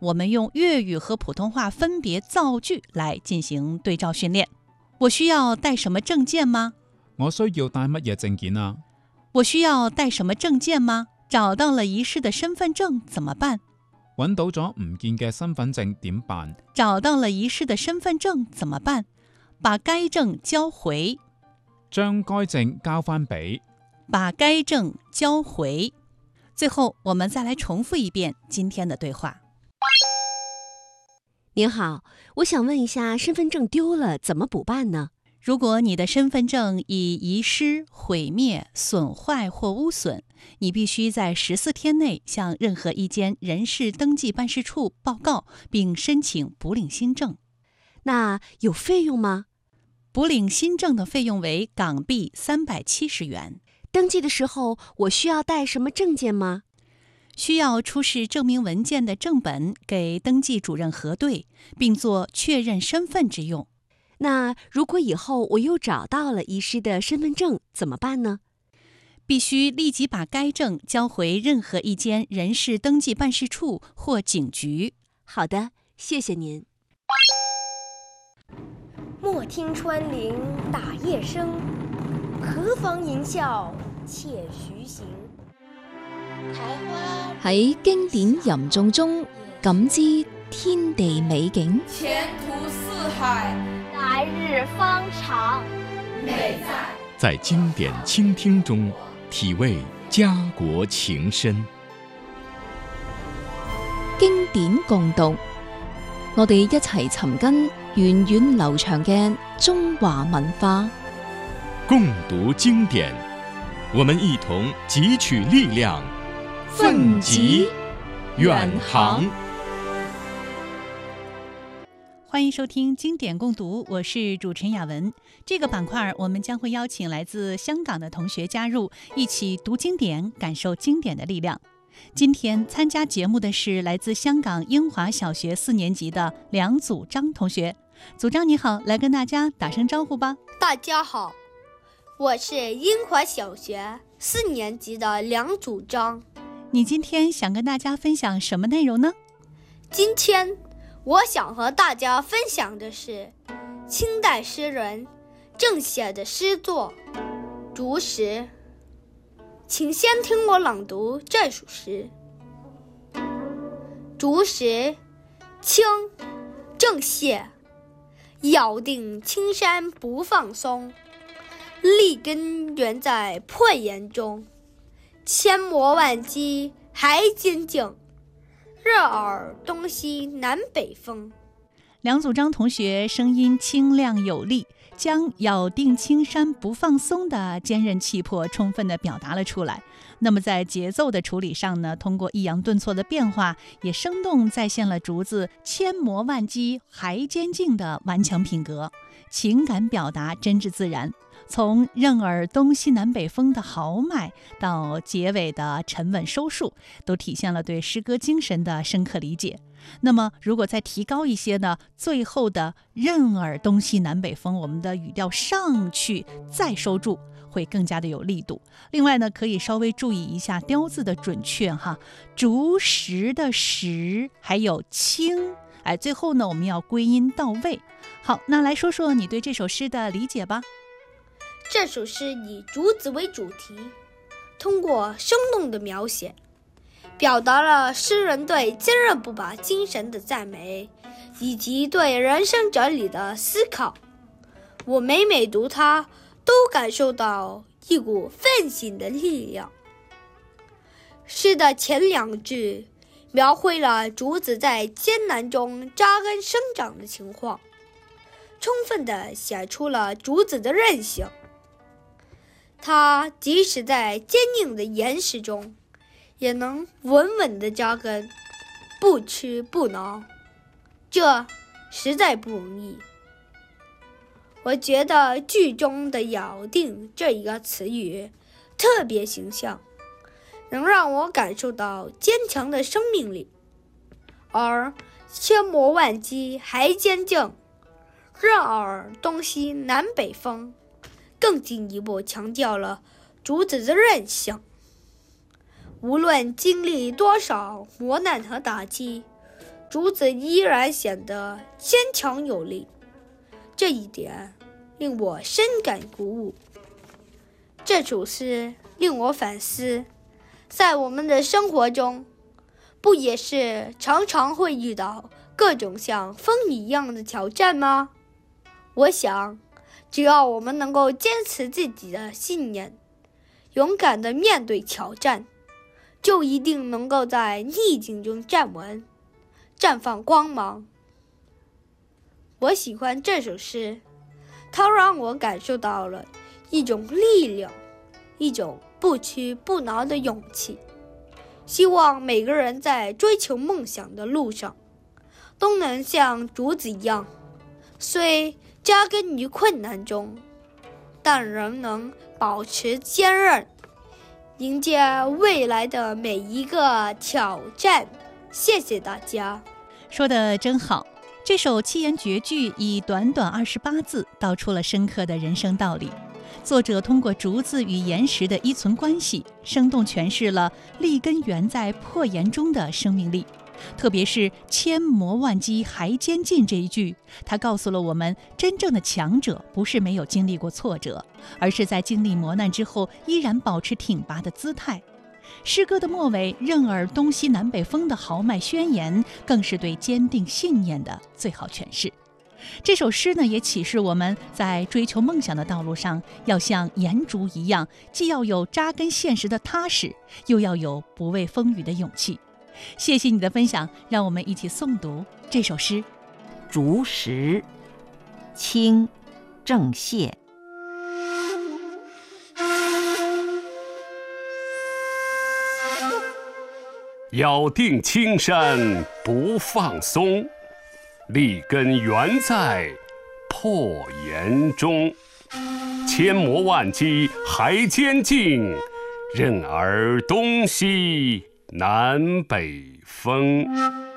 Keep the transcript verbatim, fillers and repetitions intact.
我们用粤语和普通话分别造句来进行对照训練。我需要帶什麼證件嗎？ 我需要帶乜嘢證件啊？ 我需要帶什麼證件嗎？找到了遺失的身份證怎麼辦？ 揾到咗唔見嘅身份證點辦？ 找到了遺失的身份證怎麼辦？把該證交回。 將該證交返俾。 把該證交回。最後我們再來重複一遍今天的對話。 您好，我想問一下，身份證丟了怎麼補辦呢？ 如果你的身份證已遺失、毀滅、損壞或污損，你必須在十四天內向任何一間人事登記辦事處報告，並申請補領新證。 那有費用嗎？ 補領新證的費用為港幣三百七十元。 登記的時候，我需要帶什麼證件嗎？ 需要出示證明文件的正本給登記主任核對，並做確認身份之用。 那如果以後我又找到了遺失的身份證怎麼辦呢？ 必須立即把該證交回任何一間人事登記辦事處或警局。 好的，謝謝您。 莫聽穿林打葉聲，何妨吟嘯且徐行。 喺經典吟誦中感知天地美景， 前途似海， 來日方長。 美在在經典傾聽中體味家國情深。 經典共讀，我哋一齊尋根源遠流長嘅中華文化。 共讀經典，我們一同汲取力量，奮楫遠航。 歡迎收聽經典共讀，我是主持人雅文。這個板塊我們將會邀請來自香港的同學加入，一起讀經典，感受經典的力量。今天參加節目的是來自香港英華小學四年級的梁祖章同學。祖章你好，來跟大家打聲招呼吧。 大家好，我是英華小學四年級的梁祖章。 你今天想跟大家分享什麼內容呢？ 今天我想和大家分享的是清代詩人鄭寫的詩作《竹石》，請先聽我朗讀這首詩。竹石，清，鄭寫。咬定青山不放鬆，立根原在破岩中，千磨萬擊還堅勁，熱耳東西南北風。 梁祖章同學聲音清亮有力，將咬定青山不放鬆的堅韌氣魄充分地表達了出來。那麼在節奏的處理上呢，通過抑揚頓挫的變化，也生動再現了竹子千磨萬擊還堅勁的頑強品格，情感表達真摯自然。從任耳東西南北風的豪邁到結尾的沉穩收束，都體現了對詩歌精神的深刻理解。那麼如果再提高一些呢，最後的任耳東西南北風，我們的語調上去再收住，會更加的有力度。另外呢，可以稍微注意一下雕字的準確哈，竹石的石還有清，哎，最後呢我們要歸音到位。好，那來說說你對這首詩的理解吧。 這首詩以竹子為主題，通過生動的描寫，表達了詩人對堅韌不拔精神的讚美，以及對人生哲理的思考。我每每讀它，都感受到一股奮進的力量。詩的前兩句描繪了竹子在艱難中扎根生長的情況，充分地寫出了竹子的韌性。它即使在堅硬的岩石中，也能穩穩地扎根，不屈不撓，這實在不容易。我覺得劇中的咬定這一個詞語特別形象，能讓我感受到堅強的生命力，而千磨萬擊還堅勁，任耳東西南北風，更進一步強調了竹子的韌性。無論經歷多少磨難和打擊， 竹子依然显得坚强有力，这一点令我深感鼓舞。这首诗令我反思，在我们的生活中，不也是常常会遇到各种像风雨一样的挑战吗？我想，只要我们能够坚持自己的信念，勇敢地面对挑战，就一定能够在逆境中站稳，绽放光芒。我喜欢这首诗，它让我感受到了一种力量，一种不屈不挠的勇气。希望每个人在追求梦想的路上，都能像竹子一样，虽扎根于困难中，但仍能保持坚韧，迎接未来的每一个挑战。谢谢大家。 说得真好，这首七言绝句以短短二十八字道出了深刻的人生道理。作者通过竹子与岩石的依存关系，生动诠释了立根源在破岩中的生命力。特别是千磨万击还坚劲这一句，它告诉了我们，真正的强者不是没有经历过挫折，而是在经历磨难之后依然保持挺拔的姿态。诗歌的末尾任尔东西南北风的豪迈宣言，更是对坚定信念的最好诠释。这首诗呢，也启示我们在追求梦想的道路上，要像岩竹一样，既要有扎根现实的踏实，又要有不畏风雨的勇气。谢谢你的分享，让我们一起诵读这首诗。 竹石，清，郑燮。 咬定青山不放松，立根源在破岩中。千磨万击还坚劲，任尔东西南北风。